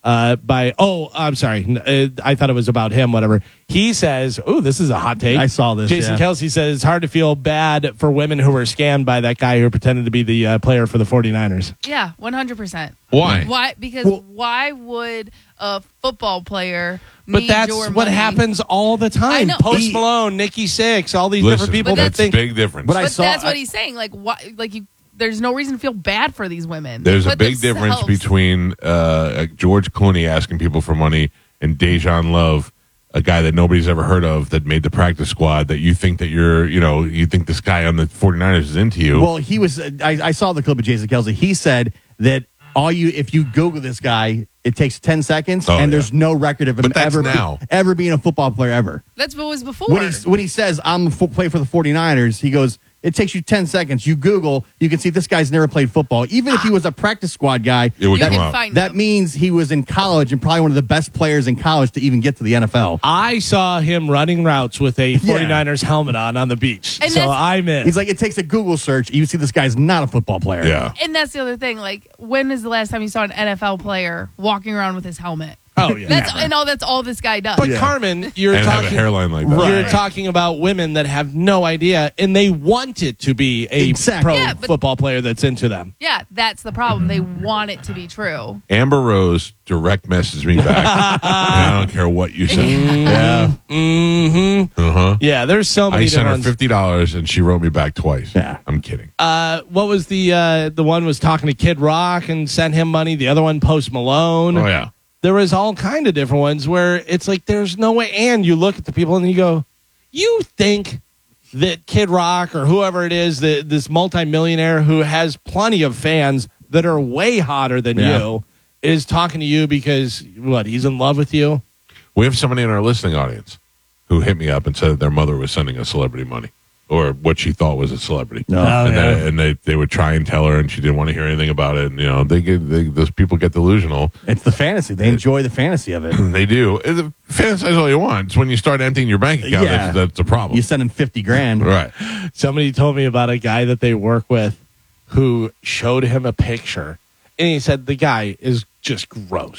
I'm sorry. I thought it was about him, whatever. He says, this is a hot take. I saw this. Jason Kelsey says it's hard to feel bad for women who were scammed by that guy who pretended to be the player for the 49ers. Yeah, 100%. Why? Why? Because why would a football player But need that's your what money? happens all the I time. know. Post Malone, Nikki Sixx, all these different people that that's think. big difference. But that's what he's saying. Like, why? Like, there's no reason to feel bad for these women. There's They a put big difference themselves- between George Clooney asking people for money and Dejan Love, a guy that nobody's ever heard of that made the practice squad, that you think that you think this guy on the 49ers is into you. Well, he was. I saw the clip of Jason Kelsey. He said that if you Google this guy, it takes 10 seconds, and there's no record of him ever being a football player ever. That's what was before. When he says I'm play for the 49ers, he goes, it takes you 10 seconds. You Google, you can see this guy's never played football. Even if he was a practice squad guy, it would you come can up. find that them. means he was in college and probably one of the best players in college to even get to the NFL. I saw him running routes with a 49ers helmet on the beach. And so I'm in. He's like, it takes a Google search. You see this guy's not a football player. Yeah. And that's the other thing. Like, when is the last time you saw an NFL player walking around with his helmet? Oh, yeah. That's all this guy does. But Carmen, you're And have a talking hairline like that. You're talking about women that have no idea, and they want it to be a pro football player that's into them. Yeah, that's the problem. They want it to be true. Amber Rose direct messaged me back. I don't care what you say. Yeah. Mm-hmm. Uh-huh. Yeah, there's so many I sent her different $50, and she wrote me back twice. Yeah. I'm kidding. What was the one was talking to Kid Rock and sent him money. The other one, Post Malone. Oh, yeah. There was all kind of different ones where it's like there's no way. And you look at the people and you go, you think that Kid Rock or whoever it is, this multimillionaire who has plenty of fans that are way hotter than you, is talking to you because, he's in love with you? We have somebody in our listening audience who hit me up and said that their mother was sending a celebrity money, or what she thought was a celebrity. And they would try and tell her, and she didn't want to hear anything about it. And, those people get delusional. It's the fantasy. They enjoy the fantasy of it. They do. Fantasize all you want. It's when you start emptying your bank account that's the problem. You send them $50,000. Right. Somebody told me about a guy that they work with who showed him a picture. And he said the guy is just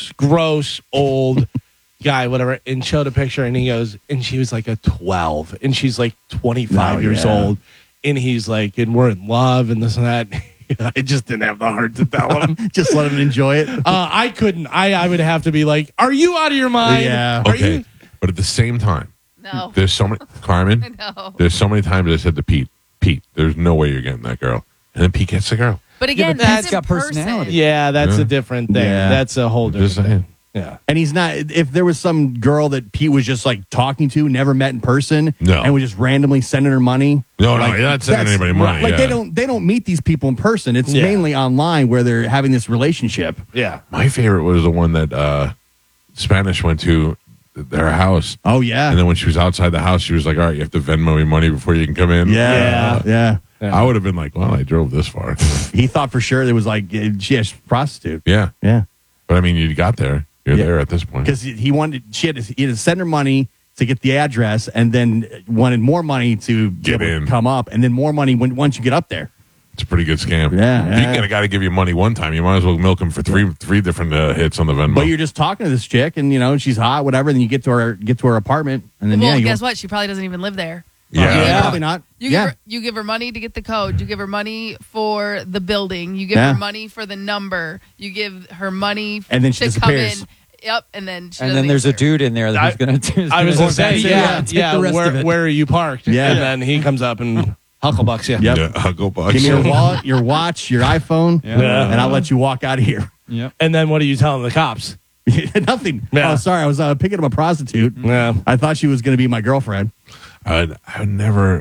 gross, old guy, whatever, and showed a picture. And he goes, and she was like a 12, and she's like 25 years old. And he's like, and we're in love and this and that. I just didn't have the heart to tell him. Just let him enjoy it. I couldn't. I would have to be like, are you out of your mind? Yeah. Okay. But at the same time, No. there's so many, Carmen, No. there's so many times I said to Pete, there's no way you're getting that girl. And then Pete gets the girl. But again, but that's Pete's got personality. Yeah, that's a different thing. Yeah. That's a whole different Just saying. thing. Yeah. And he's not. If there was some girl that Pete was just like talking to, never met in person, No. and was just randomly sending her money. No, like, you're not sending that's- anybody money. Like yeah. they don't meet these people in person. It's Yeah. mainly online where they're having this relationship. Yeah. My favorite was the one that Spanish went to their house. Oh yeah, And then when she was outside the house, she was like, all right, you have to Venmo me money before you can come in. yeah. I would have been like, well, I drove this far. He thought for sure there was like she's a prostitute. Yeah. Yeah, But I mean, you got there. You're there at this point. because he wanted he had to send her money to get the address, and then wanted more money to Get in. come up, and then more money once you get up there. It's a pretty good scam. Yeah, If you yeah. get a guy to give you money one time, you might as well milk him for three different hits on the Venmo. But you're just talking to this chick, and she's hot, whatever. Then you get to her apartment, and then well, you guess what? She probably doesn't even live there. yeah. probably not. You give her money to get the code. You give her money for the building. You give her money for the number. You give her money And then she to come disappears. in. Yep, and then she And doesn't then there's a answer. dude in there who's going to. I was going to say, take the rest of it. where are you parked? Yeah. And then he comes up and hucklebucks you. Yep. Yeah, Hucklebucks. Give me your wallet, your watch, your iPhone, Yeah. and I'll let you walk out of here. Yep. And then what are you telling the cops? Nothing. Yeah. Oh, sorry. I was picking up a prostitute. Yeah. I thought she was going to be my girlfriend. I would never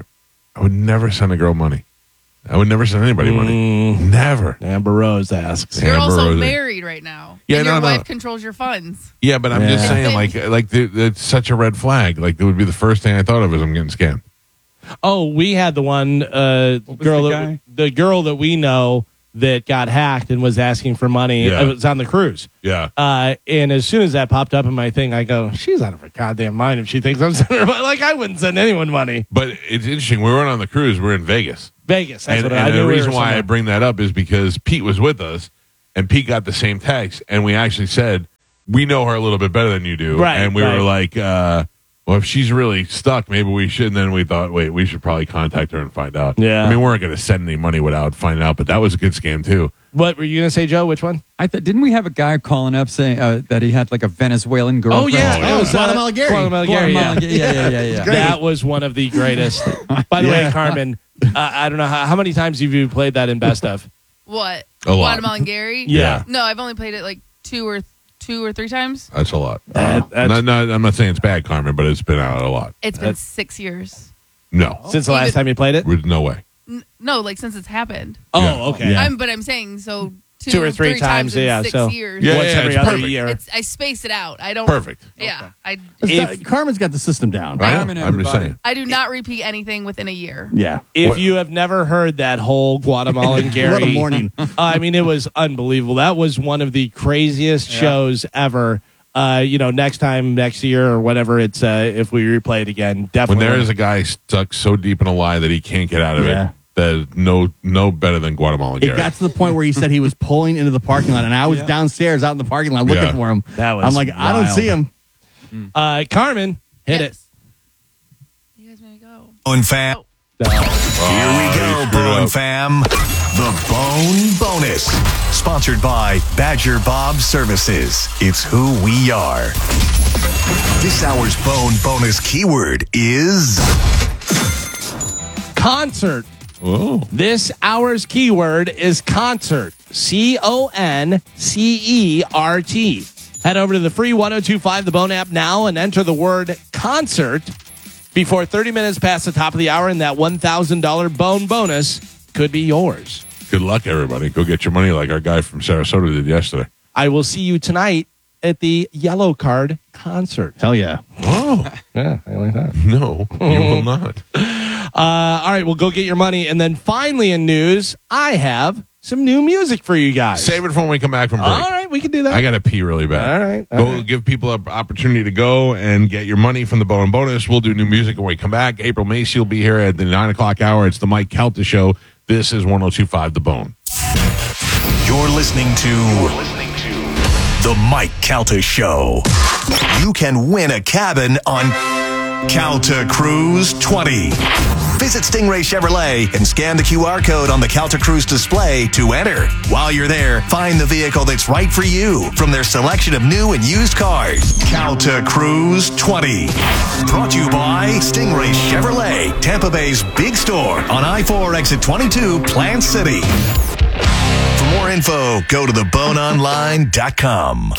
send a girl money. I would never send anybody money. Never. Amber Rose asks. You're Amber also Rose. married right now. Yeah, and no, your no. wife controls your funds. Yeah, but I'm just Yeah. saying, like it's such a red flag. Like, it would be the first thing I thought of is I'm getting scammed. Oh, we had the one girl, the girl that we know that got hacked and was asking for money. Yeah. It was on the cruise. Yeah. And as soon as that popped up in my thing, I go, she's out of her goddamn mind if she thinks I'm sending her money. Like, I wouldn't send anyone money. But it's interesting. We weren't on the cruise. We're in Vegas. Vegas. That's And what I the knew. reason why I bring that up is because Pete was with us, and Pete got the same text, and we actually said, we know her a little bit better than you do. Right, And we were like, well, if she's really stuck, maybe we should. And then we thought, wait, we should probably contact her and find out. Yeah. I mean, we weren't going to send any money without finding out, but that was a good scam, too. What were you going to say, Joe? Which one? Didn't we have a guy calling up saying that he had like a Venezuelan girlfriend? It was Guatemala Gary. Guatemala Gary, Yeah. That was one of the greatest. By the way, Carmen, I don't know how many times have you played that in Best Of? What? A lot. Guatemalan Gary? Yeah. No, I've only played it like two or three times. That's a lot. That's- I'm not saying it's bad, Carmen, but it's been out a lot. It's been 6 years. No. Since the last time you played it? With no way. No, like since it's happened. Oh, Yeah. okay. Yeah. I'm saying so. Two or three times, in yeah. 6 So years. Yeah, once every it's other perfect. year. I space it out. I don't. Perfect. Yeah. Carmen's got the system down. I Carmen, know. I'm just everybody. saying. I do not repeat anything within a year. Yeah. If you have never heard that whole Guatemalan Gary, What a morning. I mean, it was unbelievable. That was one of the craziest shows ever. Next year or whatever, it's if we replay it again, When definitely. there is a guy stuck so deep in a lie that he can't get out of Yeah. it, that is no better than Guatemalan It Gary. got to the point where he said he was pulling into the parking lot, and I was downstairs out in the parking lot looking Yeah. for him. That was I'm like, I don't wild. see him. Carmen, hit Yes. You guys may go. Bone fam. it. Here we go, Bone fam. The Bone Bonus. Sponsored by Badger Bob Services. It's who we are. This hour's Bone Bonus keyword is Concert. Whoa. This hour's keyword is concert. CONCERT. Head over to the free 1025 The Bone app now and enter the word concert before 30 minutes past the top of the hour, and that $1,000 Bone bonus could be yours. Good luck, everybody. Go get your money like our guy from Sarasota did yesterday. I will see you tonight at the Yellow Card concert. Hell yeah. Oh, Yeah, I like that. no, you will not. All right, well, go get your money. And then finally in news, I have some new music for you guys. Save it for when we come back from break. All right, we can do that. I got to pee really bad. All right, all Go right. give people an opportunity to go and get your money from the Bone Bonus. We'll do new music when we come back. April Macy will be here at the 9 o'clock hour. It's the Mike Calta Show. This is 1025 The Bone. You're listening to The Mike Calta Show. You can win a cabin on Calta Cruise 20. Visit Stingray Chevrolet and scan the QR code on the Calta Cruise display to enter. While you're there, find the vehicle that's right for you from their selection of new and used cars. Calta Cruise 20. Brought to you by Stingray Chevrolet, Tampa Bay's big store on I-4 exit 22, Plant City. For more info, go to theboneonline.com.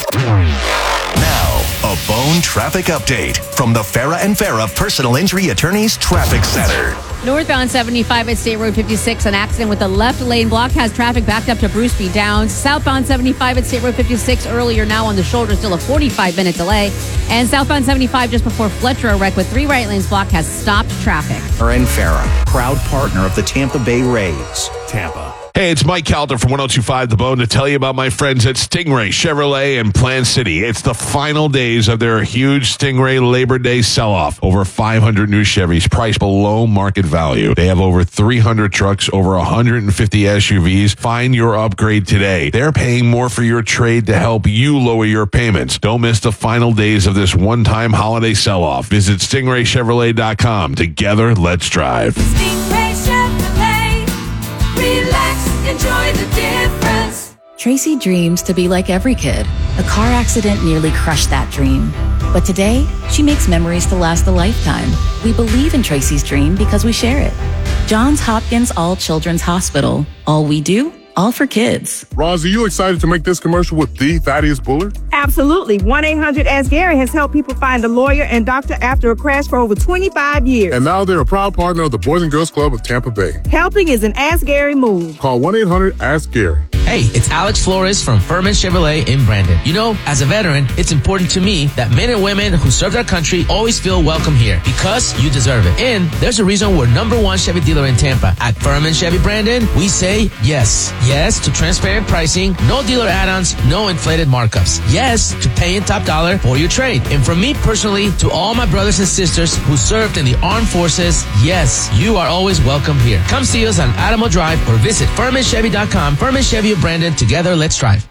Now, a Bone traffic update from the Farah and Farah Personal Injury Attorneys Traffic Center. Northbound 75 at State Road 56, an accident with the left lane block has traffic backed up to Bruce B. Downs. Southbound 75 at State Road 56 earlier now on the shoulder, still a 45-minute delay. And southbound 75 just before Fletcher, a wreck with 3 right lanes blocked has stopped traffic. And Farah, proud partner of the Tampa Bay Rays. Tampa. Hey, it's Mike Calter from 1025 The Bone to tell you about my friends at Stingray Chevrolet in Plant City. It's the final days of their huge Stingray Labor Day sell-off. Over 500 new Chevys priced below market value. They have over 300 trucks, over 150 SUVs. Find your upgrade today. They're paying more for your trade to help you lower your payments. Don't miss the final days of this one-time holiday sell-off. Visit StingrayChevrolet.com. Together, let's drive. Stingray Chevrolet. Relax, enjoy the difference. Tracy dreams to be like every kid. A car accident nearly crushed that dream. But today, she makes memories to last a lifetime. We believe in Tracy's dream because we share it. Johns Hopkins All Children's Hospital. All we do, all for kids. Roz, are you excited to make this commercial with the Thaddeus Bullard? Absolutely. 1-800-ASK-GARY has helped people find a lawyer and doctor after a crash for over 25 years. And now they're a proud partner of the Boys and Girls Club of Tampa Bay. Helping is an Ask Gary move. Call 1-800-ASK-GARY. Hey, it's Alex Flores from Furman Chevrolet in Brandon. You know, as a veteran, it's important to me that men and women who served our country always feel welcome here because you deserve it. And there's a reason we're #1 Chevy dealer in Tampa. At Furman Chevy Brandon, we say yes. Yes to transparent pricing, no dealer add-ons, no inflated markups. Yes to paying top dollar for your trade. And from me personally to all my brothers and sisters who served in the armed forces, yes, you are always welcome here. Come see us on Adamo Drive or visit FurmanChevy.com. Furman Chevy of Brandon. Together, let's drive.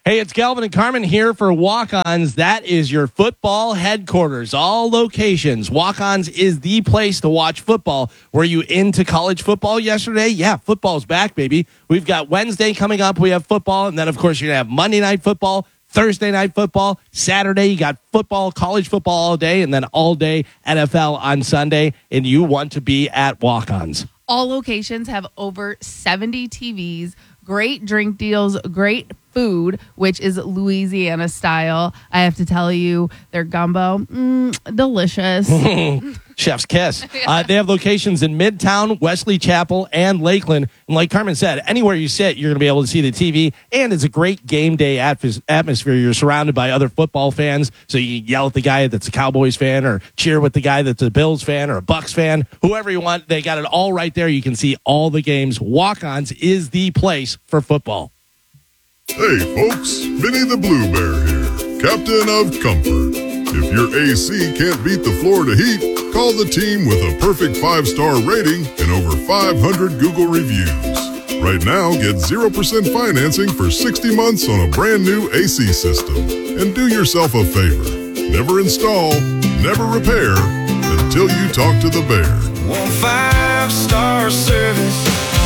Hey, it's Galvin and Carmen here for Walk-Ons. That is your football headquarters. All locations. Walk-Ons is the place to watch football. Were you into college football yesterday? Yeah, football's back, baby. We've got Wednesday coming up. We have football. And then, of course, you're going to have Monday night football, Thursday night football, Saturday. You got football, college football all day, and then all day NFL on Sunday. And you want to be at Walk-Ons. All locations have over 70 TVs, great drink deals, great food, which is Louisiana style. I have to tell you, their gumbo, delicious. Chef's kiss. They have locations in Midtown, Wesley Chapel, and Lakeland. And like Carmen said, anywhere you sit, you're going to be able to see the TV. And it's a great game day atmosphere. You're surrounded by other football fans, so you can yell at the guy that's a Cowboys fan or cheer with the guy that's a Bills fan or a Bucks fan. Whoever you want, they got it all right there. You can see all the games. Walk-Ons is the place for football. Hey folks, Vinny the Blue Bear here, Captain of Comfort. If your AC can't beat the Florida heat, call the team with a perfect 5-star rating and over 500 Google reviews. Right now, get 0% financing for 60 months on a brand new AC system. And do yourself a favor. Never install, never repair until you talk to the bear. 5-star service.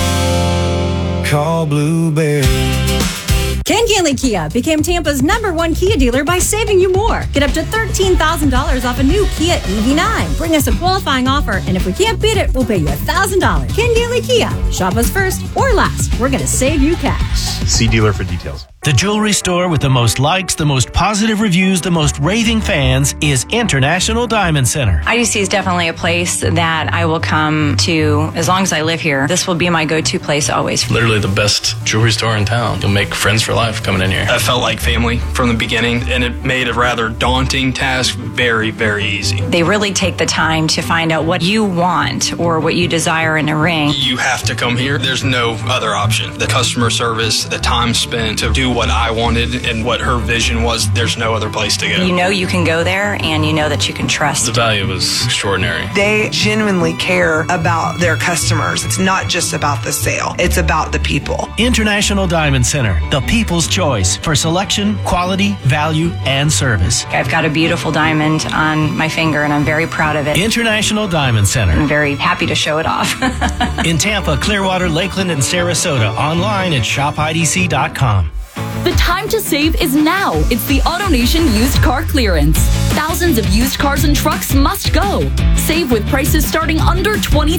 Call Blue Bear. Ken Ganley Kia became Tampa's #1 Kia dealer by saving you more. Get up to $13,000 off a new Kia EV9. Bring us a qualifying offer, and if we can't beat it, we'll pay you $1,000. Ken Ganley Kia. Shop us first or last. We're going to save you cash. See dealer for details. The jewelry store with the most likes, the most positive reviews, the most raving fans is International Diamond Center. IDC is definitely a place that I will come to as long as I live here. This will be my go-to place always. Literally the best jewelry store in town. You'll make friends for life coming in here. I felt like family from the beginning, and it made a rather daunting task very, very easy. They really take the time to find out what you want or what you desire in a ring. You have to come here. There's no other option. The customer service, the time spent to do what I wanted and what her vision was, there's no other place to go. You know you can go there, and you know that you can trust. The value was extraordinary. They genuinely care about their customers. It's not just about the sale. It's about the people. International Diamond Center, the people's choice for selection, quality, value, and service. I've got a beautiful diamond on my finger, and I'm very proud of it. International Diamond Center. I'm very happy to show it off. In Tampa, Clearwater, Lakeland, and Sarasota. Online at shopidc.com. The time to save is now. It's the AutoNation used car clearance. Thousands of used cars and trucks must go. Save with prices starting under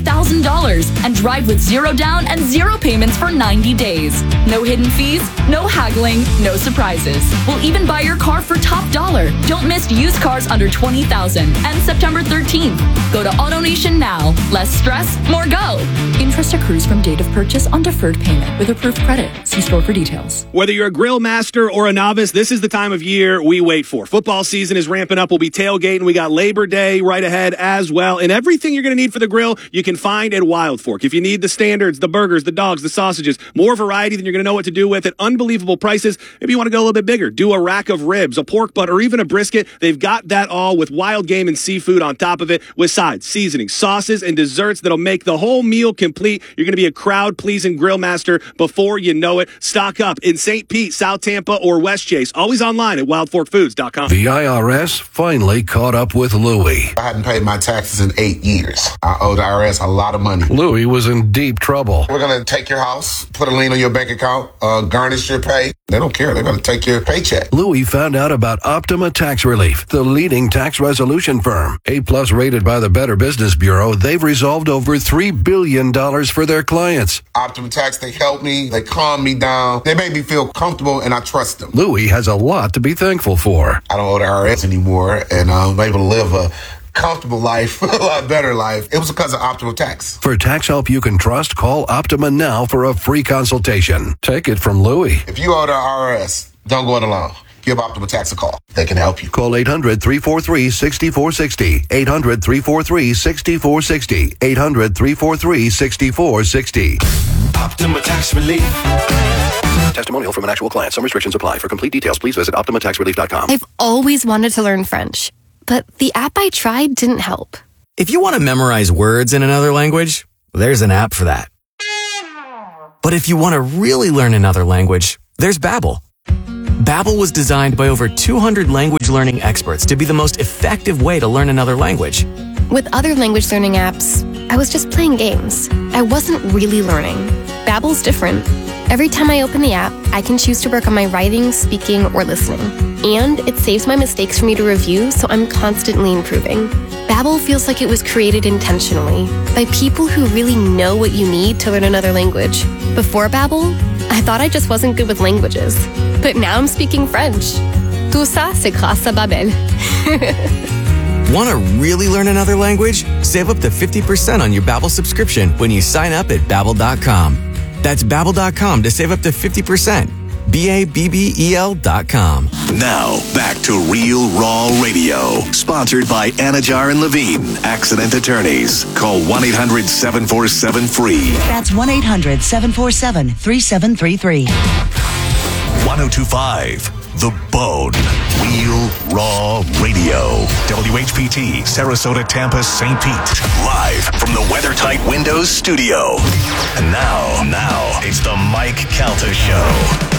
$20,000 and drive with 0 down and 0 payments for 90 days. No hidden fees, no haggling, no surprises. We'll even buy your car for top dollar. Don't miss used cars under $20,000 and September 13th. Go to AutoNation now. Less stress, more go. Interest accrues from date of purchase on deferred payment with approved credit. See store for details. Whether you're a grill master or a novice, this is the time of year we wait for. Football season is ramping up. We'll be tailgating. We got Labor Day right ahead as well. And everything you're going to need for the grill, you can find at Wild Fork. If you need the standards, the burgers, the dogs, the sausages, more variety than you're going to know what to do with at unbelievable prices. Maybe you want to go a little bit bigger. Do a rack of ribs, a pork butt, or even a brisket. They've got that all with wild game and seafood on top of it with sides, seasonings, sauces, and desserts that'll make the whole meal complete. You're going to be a crowd-pleasing grill master before you know it. Stock up in St. Pete, South Tampa, or West Chase. Always online at wildforkfoods.com. The IRS finally caught up with Louie. I hadn't paid my taxes in 8 years. I owed the IRS a lot of money. Louie was in deep trouble. We're going to take your house, put a lien on your bank account, garnish your pay. They don't care. They're going to take your paycheck. Louie found out about Optima Tax Relief, the leading tax resolution firm. A+ rated by the Better Business Bureau, they've resolved over $3 billion for their clients. Optima Tax, they helped me. They calmed me down. They made me feel comfortable, and I trust them. Louie has a lot to be thankful for. I don't owe the IRS anymore, and I'm able to live a comfortable life, a lot better life. It was because of Optima Tax. For tax help you can trust, call Optima now for a free consultation. Take it from Louie. If you owe the IRS, don't go it alone. Give Optima Tax a call. They can help you. Call 800-343-6460. 800-343-6460. 800-343-6460. Optima Tax Relief. Testimonial from an actual client. Some restrictions apply. For complete details, please visit OptimaTaxRelief.com. I've always wanted to learn French, but the app I tried didn't help. If you want to memorize words in another language, there's an app for that. But if you want to really learn another language, there's Babbel. Babbel was designed by over 200 language learning experts to be the most effective way to learn another language. With other language learning apps, I was just playing games. I wasn't really learning. Babbel's different. Every time I open the app, I can choose to work on my writing, speaking, or listening. And it saves my mistakes for me to review, so I'm constantly improving. Babbel feels like it was created intentionally by people who really know what you need to learn another language. Before Babbel, I thought I just wasn't good with languages. But now I'm speaking French. Tout ça, c'est grâce à Babbel. Want to really learn another language? Save up to 50% on your Babbel subscription when you sign up at Babbel.com. That's Babbel.com to save up to 50%. Babbel.com. Now, back to Real Raw Radio. Sponsored by Anajar and Levine, accident attorneys. Call 1-800-747-FREE. That's 1-800-747-3733. 1025. The Bone. Real Raw Radio. WHPT, Sarasota, Tampa, St. Pete. Live from the WeatherTight Windows studio. And now, it's the Mike Calta Show.